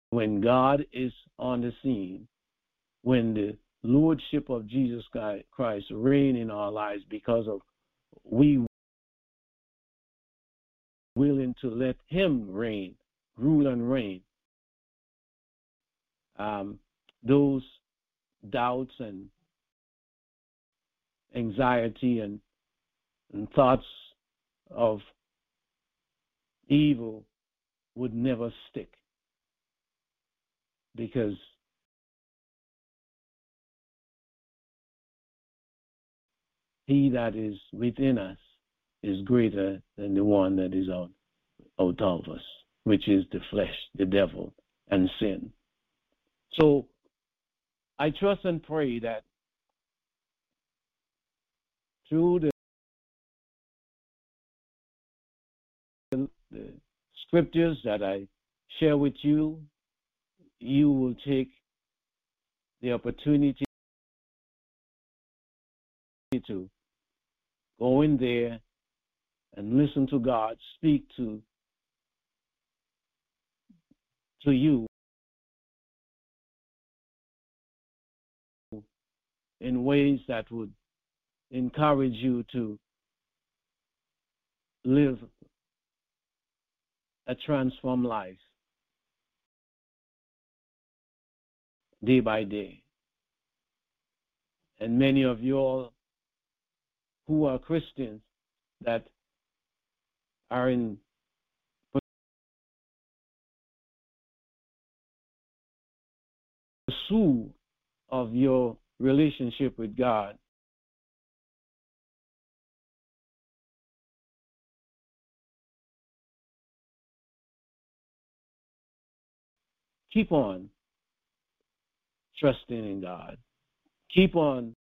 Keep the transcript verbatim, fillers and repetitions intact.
when God is on the scene, when the Lordship of Jesus Christ reign in our lives because of we willing to let him reign, rule and reign. Um, those doubts and anxiety and, and thoughts of evil would never stick, because he that is within us is greater than the one that is out, out of us, which is the flesh, the devil, and sin. So I trust and pray that through the, the scriptures that I share with you, you will take the opportunity to go in there and listen to God speak to, to you in ways that would encourage you to live a transformed life day by day. And many of you all who are Christians that are in pursuit of your relationship with God, keep on trusting in God. Keep on